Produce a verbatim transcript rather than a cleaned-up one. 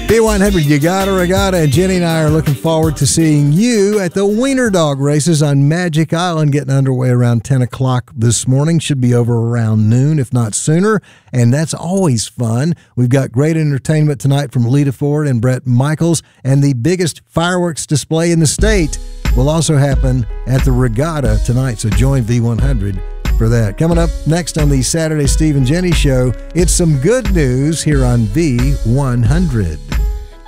B one hundred, you gotta regatta, and Jenny and I are looking forward to seeing you at the Wiener Dog races on Magic Island, getting underway around ten o'clock this morning. Should be over around noon, if not sooner, and that's always fun. We've got great entertainment tonight from Lita Ford and Brett Michaels, and the biggest fireworks display in the state will also happen at the regatta tonight, so join V one hundred for that. Coming up next on the Saturday Steve and Jenny Show, it's some good news here on V one hundred.